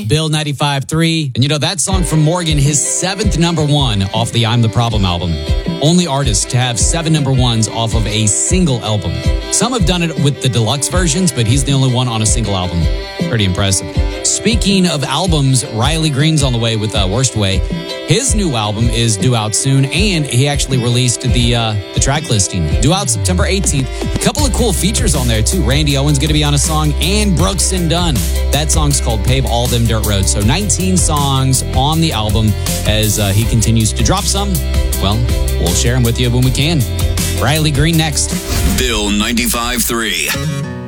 Bill 95.3. And that song from Morgan, his 7th number one off the I'm the Problem album. Only artist to have 7 number ones off of a single album. Some have done it with the deluxe versions, but he's the only one on a single album. Pretty impressive. Speaking of albums, Riley Green's on the way with Worst Way. His new album is due out soon, and he actually released the track listing. Due out September 18th. A couple of cool features on there, too. Randy Owen's going to be on a song, and Brooks and Dunn. That song's called Pave All Them Dirt Roads. So 19 songs on the album as he continues to drop some. Well, we'll share them with you when we can. Riley Green next. Bill 95.3.